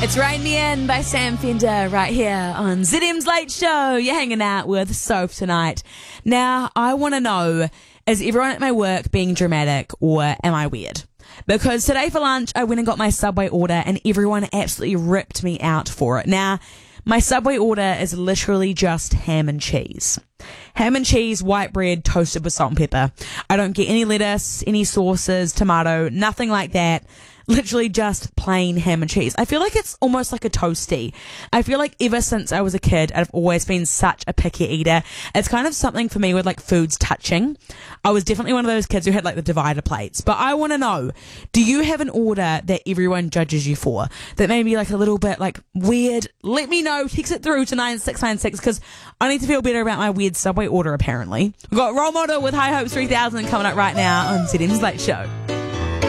It's Rein Me In by Sam Fender right here on ZM's Late Show. You're hanging out with Soph tonight. Now, I want to know, is everyone at my work being dramatic or am I weird? Because today for lunch, I went and got my Subway order and everyone absolutely ripped me out for it. Now, my Subway order is literally just ham and cheese. Ham and cheese, white bread, toasted with salt and pepper. I don't get any lettuce, any sauces, tomato, nothing like that. Literally just plain ham and cheese. I feel like it's almost like a toasty. I feel like ever since I was a kid, I've always been such a picky eater. It's kind of something for me with like foods touching. I was definitely one of those kids who had like the divider plates. But I want to know, do you have an order that everyone judges you for? That may be like a little bit like weird? Let me know. Text it through to 9696 because I need to feel better about my weird Subway order apparently. We've got Role Model with High Hopes 3000 coming up right now on ZM's Late Show.